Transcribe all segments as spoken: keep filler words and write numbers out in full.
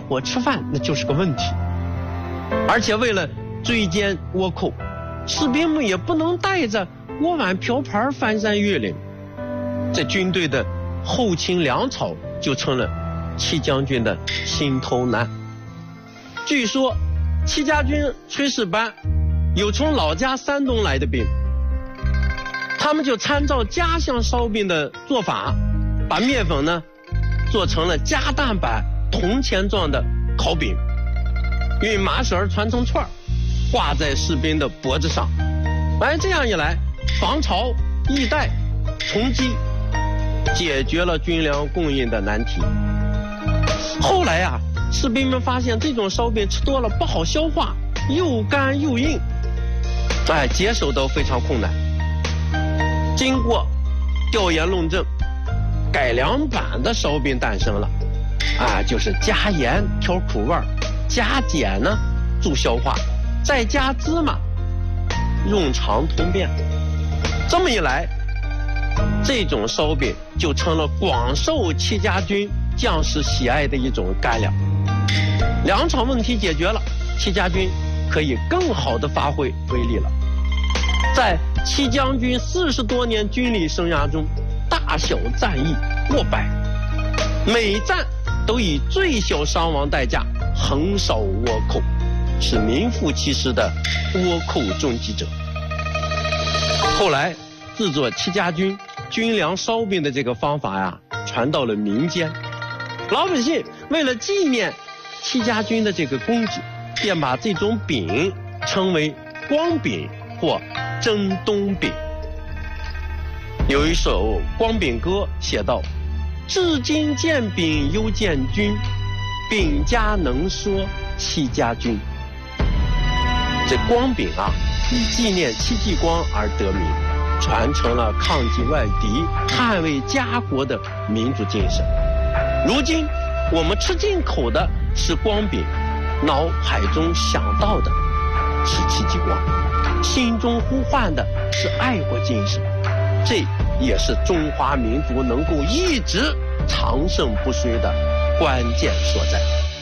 火吃饭那就是个问题。而且为了追歼倭寇，士兵们也不能带着锅碗瓢盆翻山越岭，这军队的后勤粮草就成了戚将军的心头难。据说戚家军炊事班有从老家山东来的兵，他们就参照家乡烧饼的做法，把面粉呢做成了加蛋版铜钱状的烤饼，用麻绳穿成串，挂在士兵的脖子上。哎，这样一来，防潮、易带、充饥，解决了军粮供应的难题。后来啊，士兵们发现这种烧饼吃多了不好消化，又干又硬，哎，接受都非常困难。经过调研论证，改良版的烧饼诞生了，啊，就是加盐调苦味儿，加碱呢助消化，再加芝麻润肠通便。这么一来，这种烧饼就成了广受戚家军将士喜爱的一种干粮。粮草问题解决了，戚家军可以更好地发挥威力了。在戚将军四十多年军旅生涯中，大小战役过百，每战都以最小伤亡代价横扫倭寇，是名副其实的倭寇终结者。后来制作戚家军军粮烧饼的这个方法呀，传到了民间，老百姓为了纪念戚家军的这个功绩，便把这种饼称为光饼或征东饼。有一首光饼歌写道：至今见饼犹见君，饼家能说戚家军。这光饼啊，以纪念戚继光而得名，传承了抗击外敌、捍卫家国的民族精神。如今我们吃进口的是光饼，脑海中想到的是戚继光，心中呼唤的是爱国精神，这也是中华民族能够一直长盛不衰的关键所在。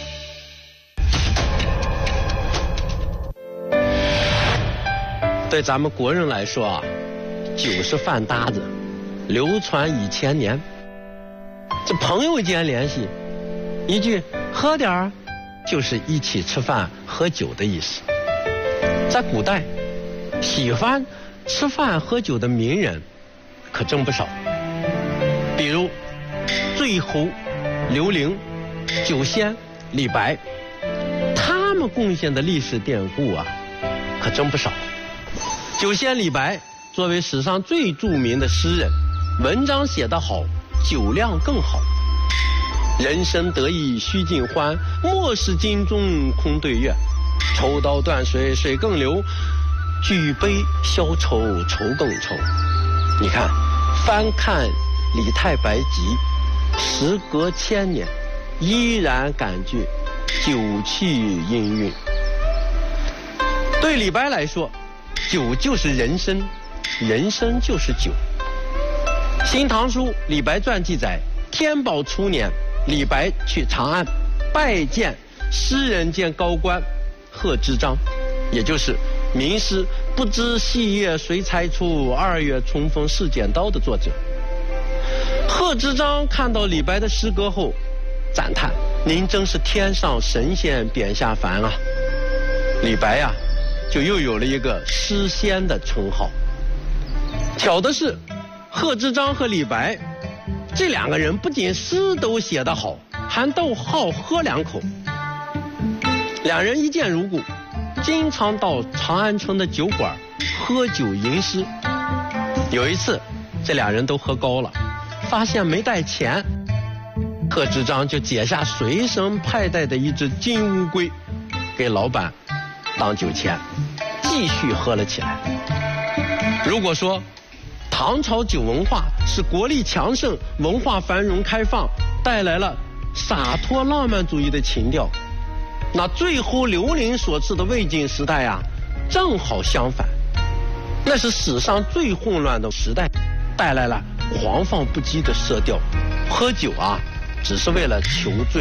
对咱们国人来说啊，酒是饭搭子，流传已千年。这朋友间联系，一句喝点儿，就是一起吃饭喝酒的意思。在古代，喜欢吃饭喝酒的名人可真不少，比如醉侯刘伶、酒仙李白，他们贡献的历史典故啊，可真不少。酒仙李白作为史上最著名的诗人，文章写得好，酒量更好。人生得意须尽欢，莫使金钟空对月。抽刀断水水更流，举杯消愁愁更愁。你看，翻看李太白集，时隔千年，依然感觉酒气氤氲。对李白来说，酒就是人生，人生就是酒。《新唐书·李白传》记载，天宝初年，李白去长安拜见诗人兼高官贺知章，也就是名诗《不知细叶谁裁出，二月重逢是剪刀》的作者。贺知章看到李白的诗歌后，赞叹：“您真是天上神仙贬下凡啊！”李白呀、啊，就又有了一个诗仙的称号。巧的是，贺知章和李白这两个人不仅诗都写得好，还都好喝两口。两人一见如故，经常到长安城的酒馆喝酒吟诗。有一次，这俩人都喝高了，发现没带钱，贺知章就解下随身佩戴的一只金乌龟，给老板当酒钱，继续喝了起来。如果说唐朝酒文化是国力强盛、文化繁荣开放，带来了洒脱浪漫主义的情调，那醉侯刘伶所赐的魏晋时代啊，正好相反，那是史上最混乱的时代，带来了狂放不羁的色调。喝酒啊，只是为了求醉，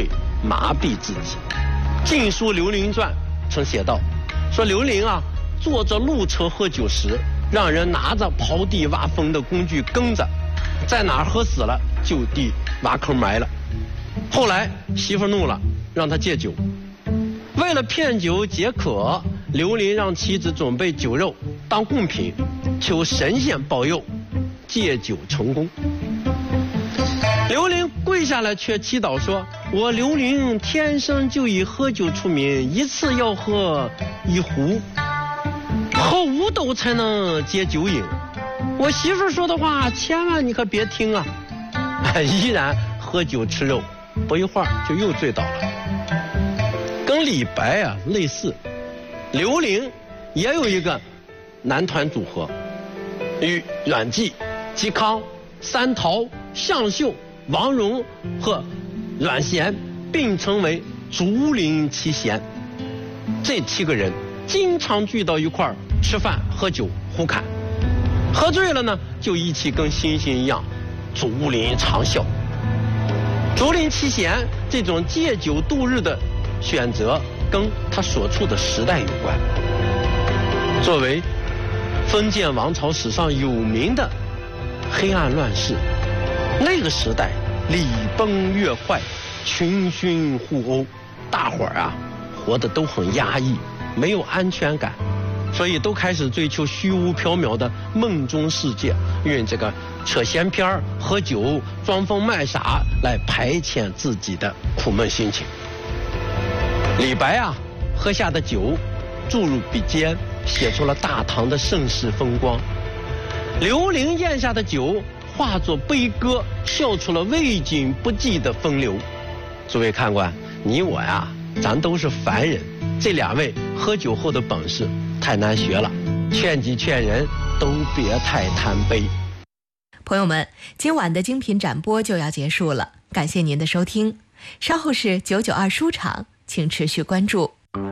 麻痹自己。《晋书·刘伶传》曾写道，说刘伶啊，坐着路车喝酒时，让人拿着刨地挖坟的工具跟着，在哪儿喝死了就地挖坑埋了。后来媳妇怒了，让他戒酒。为了骗酒解渴，刘伶让妻子准备酒肉当贡品，求神仙保佑戒酒成功。刘伶跪下来却祈祷说，我刘伶天生就以喝酒出名，一次要喝一壶，喝五斗才能解酒瘾。我媳妇说的话千万你可别听啊！依然喝酒吃肉，不一会儿就又醉倒了。跟李白啊类似，刘伶也有一个男团组合，与阮籍、嵇康、三桃、向秀、王戎和阮咸并称为竹林七贤。这七个人经常聚到一块儿吃饭喝酒胡侃，喝醉了呢就一起跟猩猩一样竹林长啸。竹林七贤这种戒酒度日的选择跟他所处的时代有关。作为封建王朝史上有名的黑暗乱世，那个时代礼崩乐坏，群勋互殴，大伙儿啊活得都很压抑，没有安全感，所以都开始追求虚无缥缈的梦中世界，用这个扯闲篇儿、喝酒、装疯卖傻来排遣自己的苦闷心情。李白啊，喝下的酒注入笔尖，写出了大唐的盛世风光；刘伶咽下的酒化作悲歌，笑出了魏晋不济的风流。诸位看官，你我呀，咱都是凡人，这两位喝酒后的本事太难学了，劝己劝人都别太贪杯。 朋友们，今晚的精品展播就要结束了，感谢您的收听。稍后是九九二书场，请持续关注。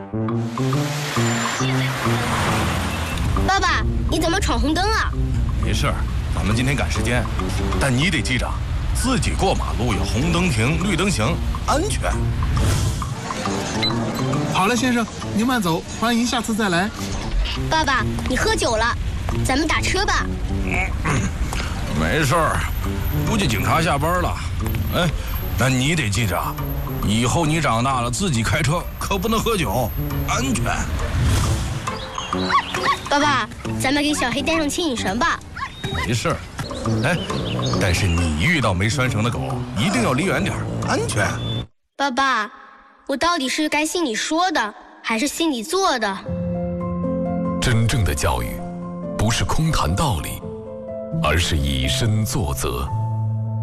爸爸，你怎么闯红灯啊？ 没事儿，咱们今天赶时间，但你得记着，自己过马路有红灯停，绿灯行，安全。 好了，先生，您慢走，欢迎下次再来。 爸爸，你喝酒了，咱们打车吧。 嗯，没事儿，估计警察下班了。哎，但你得记着，以后你长大了自己开车可不能喝酒，安全。 爸爸，咱们给小黑带上牵引绳吧。 没事儿，哎，但是你遇到没拴绳的狗，一定要离远点，安全。 爸爸，我到底是该心里说的，还是心里做的？ 真正的教育，不是空谈道理，而是以身作则。